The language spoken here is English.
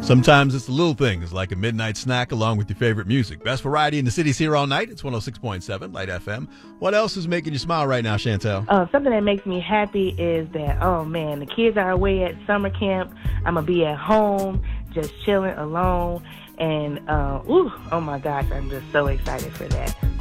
Sometimes it's the little things like a midnight snack along with your favorite music. Best variety in the city's here all night. It's 106.7 Light FM. What else is making you smile right now, Chantel? Something that makes me happy is that, oh man, the kids are away at summer camp. I'm going to be at home just chilling alone. And, oh my gosh, I'm just so excited for that.